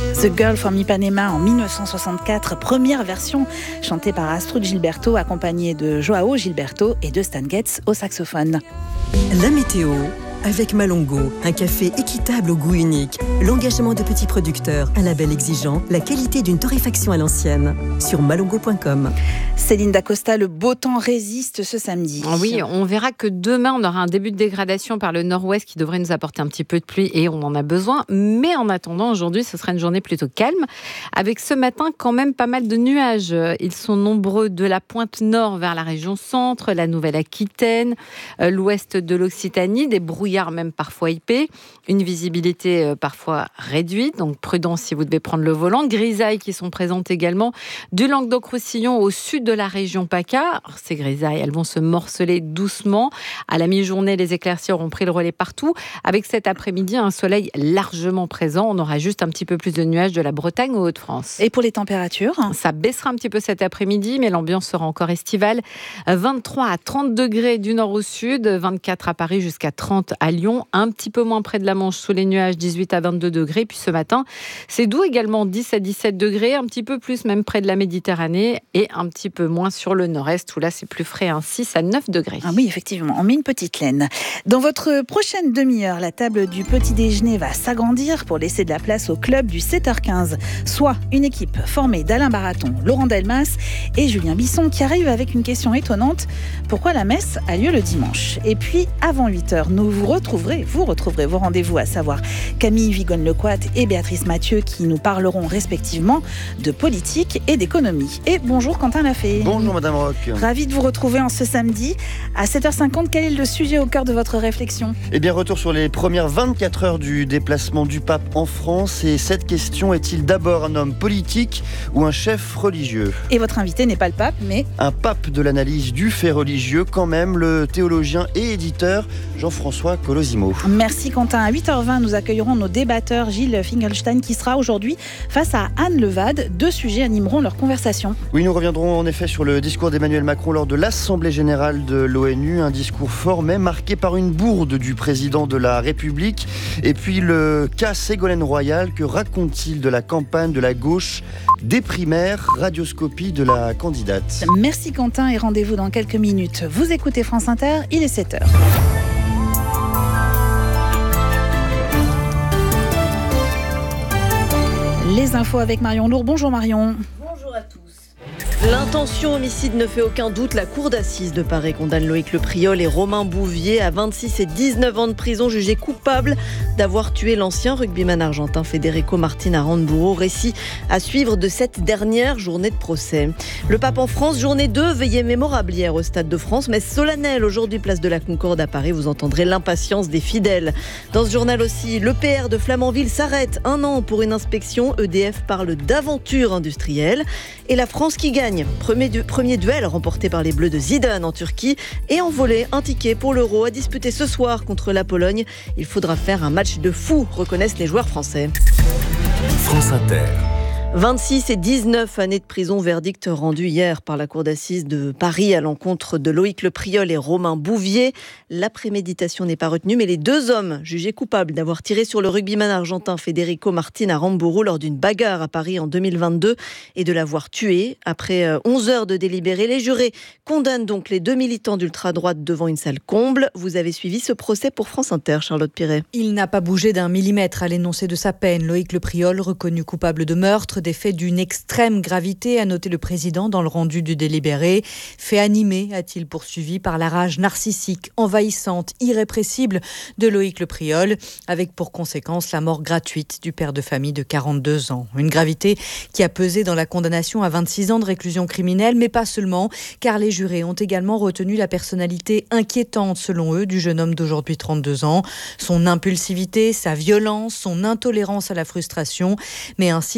The Girl from Ipanema en 1964, première version chantée par Astrud Gilberto, accompagnée de Joao Gilberto et de Stan Getz au saxophone. La météo avec Malongo, un café équitable au goût unique, l'engagement de petits producteurs, un label exigeant, la qualité d'une torréfaction à l'ancienne. Sur malongo.com. Céline Dacosta, le beau temps résiste ce samedi. Oui, on verra que demain, on aura un début de dégradation par le nord-ouest qui devrait nous apporter un petit peu de pluie et on en a besoin. Mais en attendant, aujourd'hui, ce sera une journée plutôt calme, avec ce matin quand même pas mal de nuages. Ils sont nombreux de la pointe nord vers la région centre, la Nouvelle-Aquitaine, l'ouest de l'Occitanie, des brouillards même parfois épais, une visibilité parfois réduite, donc prudence si vous devez prendre le volant. Grisailles qui sont présentes également du Languedoc-Roussillon au sud de la région PACA. Alors, ces grisailles, elles vont se morceler doucement. À la mi-journée, les éclaircies auront pris le relais partout. Avec cet après-midi, un soleil largement présent. On aura juste un petit peu plus de nuages de la Bretagne aux Hauts-de-France. Et pour les températures ? Ça baissera un petit peu cet après-midi, mais l'ambiance sera encore estivale. 23 à 30 degrés du nord au sud, 24 à Paris jusqu'à 30 à Lyon, un petit peu moins près de la Manche sous les nuages, 18 à 22 degrés. Puis ce matin, c'est doux également, 10 à 17 degrés, un petit peu plus même près de la Méditerranée et un petit peu moins sur le nord-est où là c'est plus frais, 6 à 9 degrés. Ah oui, effectivement, on met une petite laine. Dans votre prochaine demi-heure, la table du petit déjeuner va s'agrandir pour laisser de la place au club du 7h15, soit une équipe formée d'Alain Baraton, Laurent Delmas et Julien Bisson qui arrive avec une question étonnante. Pourquoi la messe a lieu le dimanche ? Et puis, avant 8h, vous retrouverez vos rendez-vous, à savoir Camille Vigonne-Lecoat et Béatrice Mathieu qui nous parleront respectivement de politique et d'économie. Et bonjour Quentin Lafay. Bonjour Madame Roch. Ravi de vous retrouver en ce samedi. À 7h50, quel est le sujet au cœur de votre réflexion ? Eh bien, retour sur les premières 24 heures du déplacement du pape en France. Et cette question, est-il d'abord un homme politique ou un chef religieux ? Et votre invité n'est pas le pape, mais... un pape de l'analyse du fait religieux, quand même, le théologien et éditeur Jean-François Colosimo. Merci Quentin. À 8h20, nous accueillerons nos débatteurs Gilles Finkelstein qui sera aujourd'hui face à Anne Levade. 2 sujets animeront leur conversation. Oui, nous reviendrons en effet sur le discours d'Emmanuel Macron lors de l'Assemblée générale de l'ONU. Un discours fort mais marqué par une bourde du président de la République. Et puis le cas Ségolène Royal, que raconte-t-il de la campagne de la gauche des primaires, radioscopie de la candidate. Merci Quentin et rendez-vous dans quelques minutes. Vous écoutez France Inter, il est 7h. Les infos avec Marion Lourd. Bonjour Marion. Bonjour à tous. L'intention homicide ne fait aucun doute. La cour d'assises de Paris condamne Loïc Le Priol et Romain Bouvier à 26 et 19 ans de prison, jugés coupables d'avoir tué l'ancien rugbyman argentin Federico Martin Aramburu. Récit à suivre de cette dernière journée de procès. Le pape en France, journée 2, veillée mémorable hier au Stade de France, mais solennelle aujourd'hui place de la Concorde à Paris. Vous entendrez l'impatience des fidèles. Dans ce journal aussi, l'EPR de Flamanville s'arrête 1 an pour une inspection. EDF parle d'aventure industrielle et la France qui gagne. Premier duel remporté par les Bleus de Zidane en Turquie et en volée, un ticket pour l'Euro à disputer ce soir contre la Pologne. Il faudra faire un match de fou, reconnaissent les joueurs français. France Inter. 26 et 19 années de prison, verdict rendu hier par la cour d'assises de Paris à l'encontre de Loïc Le Priol et Romain Bouvier. La préméditation n'est pas retenue, mais les 2 hommes jugés coupables d'avoir tiré sur le rugbyman argentin Federico Martin Aramburu lors d'une bagarre à Paris en 2022 et de l'avoir tué. Après 11 heures de délibéré, les jurés condamnent donc les 2 militants d'ultra-droite devant une salle comble. Vous avez suivi ce procès pour France Inter, Charlotte Piret. Il n'a pas bougé d'un millimètre à l'énoncé de sa peine. Loïc Le Priol, reconnu coupable de meurtre, des faits d'une extrême gravité, a noté le président dans le rendu du délibéré. Fait animé, a-t-il poursuivi, par la rage narcissique, envahissante, irrépressible de Loïc Le Priol, avec pour conséquence la mort gratuite du père de famille de 42 ans. Une gravité qui a pesé dans la condamnation à 26 ans de réclusion criminelle, mais pas seulement, car les jurés ont également retenu la personnalité inquiétante, selon eux, du jeune homme d'aujourd'hui 32 ans. Son impulsivité, sa violence, son intolérance à la frustration, mais insiste le président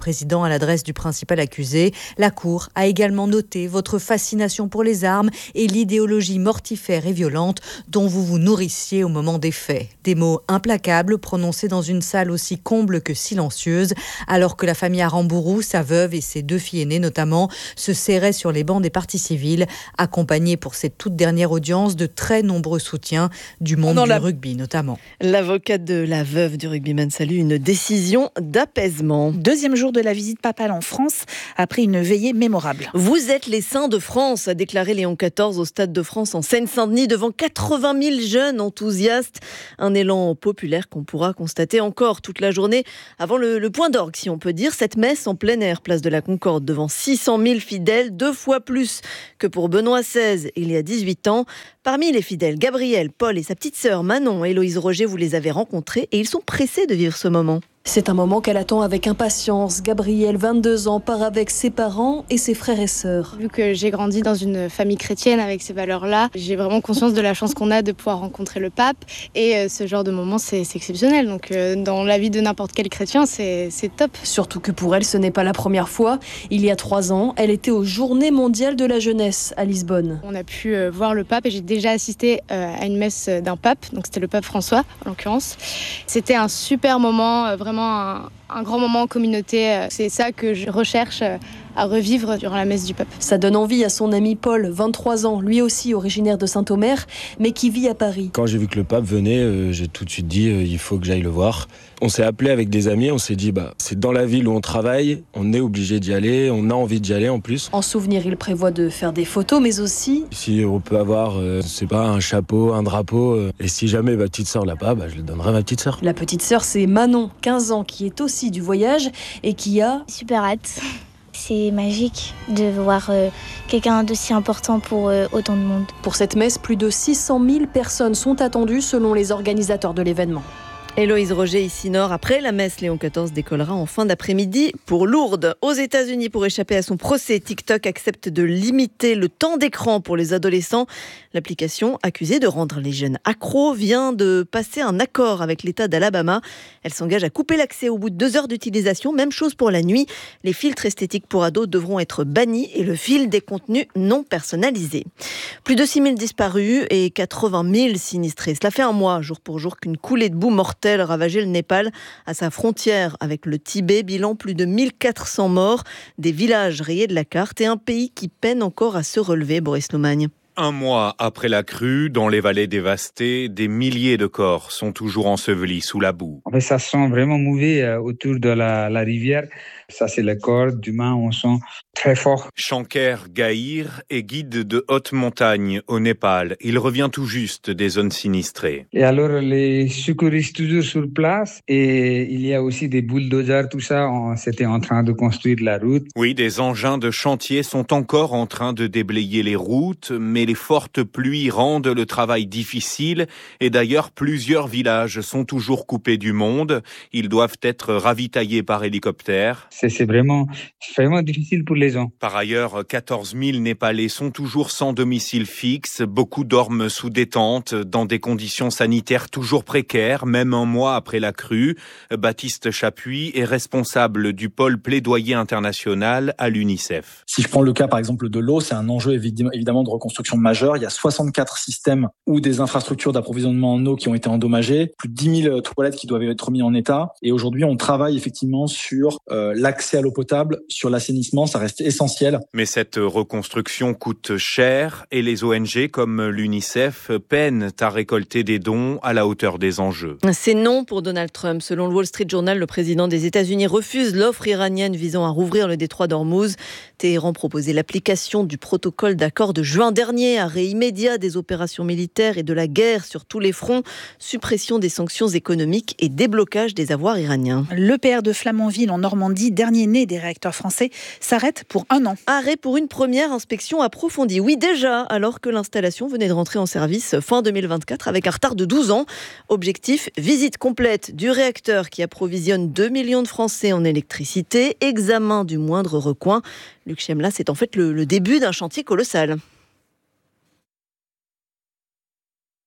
président à l'adresse du principal accusé. La Cour a également noté votre fascination pour les armes et l'idéologie mortifère et violente dont vous vous nourrissiez au moment des faits. Des mots implacables prononcés dans une salle aussi comble que silencieuse, alors que la famille Aramburu, sa veuve et ses 2 filles aînées notamment, se serraient sur les bancs des parties civiles, accompagnés pour cette toute dernière audience de très nombreux soutiens du monde du rugby notamment. L'avocate de la veuve du rugbyman salue une décision d'apaisement. 2e jour de la visite papale en France, après une veillée mémorable. Vous êtes les saints de France, a déclaré Léon XIV au Stade de France en Seine-Saint-Denis devant 80 000 jeunes enthousiastes. Un élan populaire qu'on pourra constater encore toute la journée avant le point d'orgue, si on peut dire. Cette messe en plein air, place de la Concorde, devant 600 000 fidèles, 2 fois plus que pour Benoît XVI il y a 18 ans. Parmi les fidèles, Gabriel, Paul et sa petite sœur Manon et Héloïse Roger, vous les avez rencontrés et ils sont pressés de vivre ce moment. C'est un moment qu'elle attend avec impatience. Gabrielle, 22 ans, part avec ses parents et ses frères et sœurs. Vu que j'ai grandi dans une famille chrétienne avec ces valeurs-là, j'ai vraiment conscience de la chance qu'on a de pouvoir rencontrer le pape. Et ce genre de moment, c'est exceptionnel. Donc dans la vie de n'importe quel chrétien, c'est top. Surtout que pour elle, ce n'est pas la première fois. Il y a 3 ans, elle était aux Journées mondiales de la jeunesse à Lisbonne. On a pu voir le pape et j'ai déjà assisté à une messe d'un pape. Donc c'était le pape François, en l'occurrence. C'était un super moment, vraiment un grand moment en communauté. C'est ça que je recherche à revivre durant la messe du pape. Ça donne envie à son ami Paul, 23 ans, lui aussi originaire de Saint-Omer, mais qui vit à Paris. Quand j'ai vu que le pape venait, j'ai tout de suite dit il faut que j'aille le voir. On s'est appelé avec des amis, on s'est dit c'est dans la ville où on travaille, on est obligé d'y aller, on a envie d'y aller en plus. En souvenir, il prévoit de faire des photos, mais aussi... Si on peut avoir, un chapeau, un drapeau, et si jamais ma petite sœur l'a pas, je le donnerai à ma petite sœur. La petite sœur, c'est Manon, 15 ans, qui est aussi du voyage et qui a... Super hâte. C'est magique de voir quelqu'un d'aussi important pour autant de monde. Pour cette messe, plus de 600 000 personnes sont attendues selon les organisateurs de l'événement. Héloïse Roger, ici Nord. Après la messe, Léon XIV décollera en fin d'après-midi pour Lourdes. Aux États-Unis, pour échapper à son procès, TikTok accepte de limiter le temps d'écran pour les adolescents. L'application, accusée de rendre les jeunes accros, vient de passer un accord avec l'État d'Alabama. Elle s'engage à couper l'accès au bout de 2 heures d'utilisation. Même chose pour la nuit. Les filtres esthétiques pour ados devront être bannis et le fil des contenus non personnalisés. Plus de 6 000 disparus et 80 000 sinistrés. Cela fait un mois, jour pour jour, qu'une coulée de boue mortelle ravageait le Népal à sa frontière avec le Tibet. Bilan, plus de 1400 morts, des villages rayés de la carte et un pays qui peine encore à se relever, Boris Lomagne. Un mois après la crue, dans les vallées dévastées, des milliers de corps sont toujours ensevelis sous la boue. Ça sent vraiment mauvais autour de la rivière. Ça, c'est le corps d'humain, on sent très fort. Shanker Gahir est guide de haute montagne au Népal. Il revient tout juste des zones sinistrées. Et alors, les secouristes toujours sur place et il y a aussi des bulldozers, tout ça. C'était en train de construire la route. Oui, des engins de chantier sont encore en train de déblayer les routes, mais les fortes pluies rendent le travail difficile et d'ailleurs plusieurs villages sont toujours coupés du monde. Ils doivent être ravitaillés par hélicoptère. C'est vraiment difficile pour les gens. Par ailleurs, 14 000 Népalais sont toujours sans domicile fixe. Beaucoup dorment sous des tentes, dans des conditions sanitaires toujours précaires, même un mois après la crue. Baptiste Chapuis est responsable du pôle plaidoyer international à l'UNICEF. Si je prends le cas par exemple de l'eau, c'est un enjeu évidemment de reconstruction majeure. Il y a 64 systèmes ou des infrastructures d'approvisionnement en eau qui ont été endommagées, plus de 10 000 toilettes qui doivent être mises en état. Et aujourd'hui, on travaille effectivement sur l'accès à l'eau potable, sur l'assainissement, ça reste essentiel. Mais cette reconstruction coûte cher et les ONG comme l'UNICEF peinent à récolter des dons à la hauteur des enjeux. C'est non pour Donald Trump. Selon le Wall Street Journal, le président des États-Unis refuse l'offre iranienne visant à rouvrir le détroit d'Ormuz. Téhéran proposait l'application du protocole d'accord de juin dernier, arrêt immédiat des opérations militaires et de la guerre sur tous les fronts, suppression des sanctions économiques et déblocage des avoirs iraniens. L'EPR de Flamanville en Normandie, dernier né des réacteurs français, s'arrête pour 1 an. Arrêt pour une première inspection approfondie. Oui, déjà, alors que l'installation venait de rentrer en service fin 2024 avec un retard de 12 ans. Objectif, visite complète du réacteur qui approvisionne 2 millions de Français en électricité. Examen du moindre recoin. Luc Chemla, c'est en fait le début d'un chantier colossal.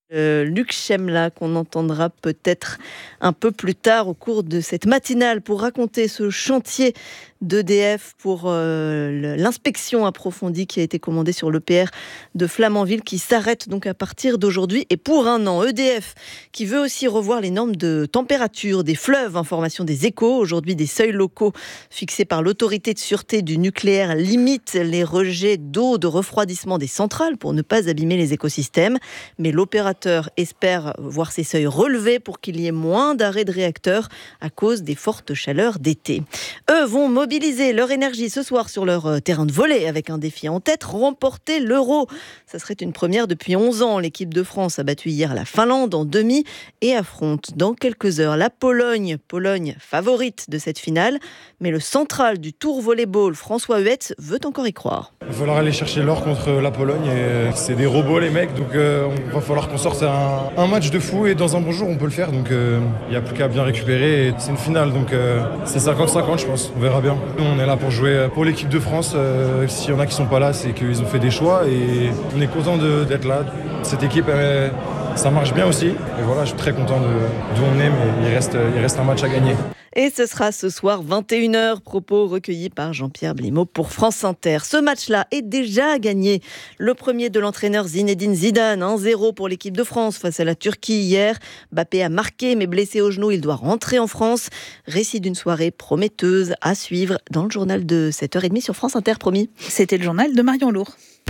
Luc Chemla, qu'on entendra peut-être un peu plus tard au cours de cette matinale pour raconter ce chantier d'EDF pour l'inspection approfondie qui a été commandée sur l'EPR de Flamanville, qui s'arrête donc à partir d'aujourd'hui et pour 1 an. EDF qui veut aussi revoir les normes de température des fleuves. Information des Échos. Aujourd'hui, des seuils locaux fixés par l'autorité de sûreté du nucléaire limitent les rejets d'eau de refroidissement des centrales pour ne pas abîmer les écosystèmes. Mais l'opérateur espère voir ces seuils relevés pour qu'il y ait moins d'arrêts de réacteurs à cause des fortes chaleurs d'été. Eux vont mobiliser leur énergie ce soir sur leur terrain de volley avec un défi en tête, remporter l'Euro. Ça serait une première depuis 11 ans. L'équipe de France a battu hier la Finlande en demi et affronte dans quelques heures la Pologne. Pologne favorite de cette finale. Mais le central du Tour Volleyball, François Huette, veut encore y croire. Il va falloir aller chercher l'or contre la Pologne. Et c'est des robots les mecs, donc il va falloir qu'on sorte un match de fou et dans un bon jour on peut le faire. Donc il n'y a plus qu'à bien récupérer. Et c'est une finale, donc c'est 50-50 je pense. On verra bien. Nous, on est là pour jouer pour l'équipe de France. S'il y en a qui sont pas là, c'est qu'ils ont fait des choix et on est content d'être là. Cette équipe, ça marche bien aussi. Et voilà, je suis très content d'où on est, mais il reste un match à gagner. Et ce sera ce soir 21h, propos recueillis par Jean-Pierre Blimaud pour France Inter. Ce match-là est déjà gagné. Le premier de l'entraîneur Zinedine Zidane, 1-0 pour l'équipe de France face à la Turquie hier. Mbappé a marqué, mais blessé au genou, il doit rentrer en France. Récit d'une soirée prometteuse à suivre dans le journal de 7h30 sur France Inter, promis. C'était le journal de Marion Lourd.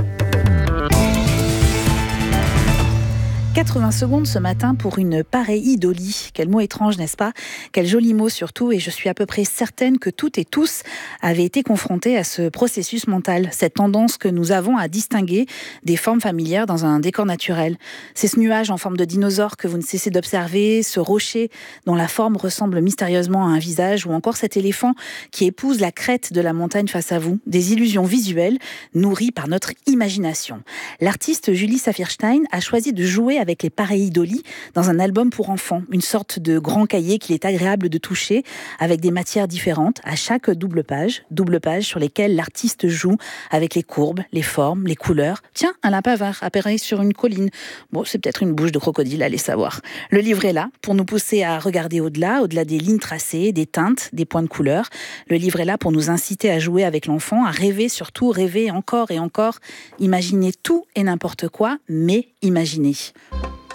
80 secondes ce matin pour une pareidolie. Quel mot étrange, n'est-ce pas ? Quel joli mot surtout, et je suis à peu près certaine que toutes et tous avaient été confrontés à ce processus mental, cette tendance que nous avons à distinguer des formes familières dans un décor naturel. C'est ce nuage en forme de dinosaure que vous ne cessez d'observer, ce rocher dont la forme ressemble mystérieusement à un visage, ou encore cet éléphant qui épouse la crête de la montagne face à vous. Des illusions visuelles nourries par notre imagination. L'artiste Julie Saphirstein a choisi de jouer avec les pareidolies dans un album pour enfants, une sorte de grand cahier qu'il est agréable de toucher avec des matières différentes à chaque double page sur lesquelles l'artiste joue avec les courbes, les formes, les couleurs. Tiens, un lapin vert appareil sur une colline. Bon, c'est peut-être une bouche de crocodile, allez savoir. Le livre est là pour nous pousser à regarder au-delà des lignes tracées, des teintes, des points de couleur. Le livre est là pour nous inciter à jouer avec l'enfant, à rêver, surtout rêver encore et encore, imaginer tout et n'importe quoi, mais imaginer.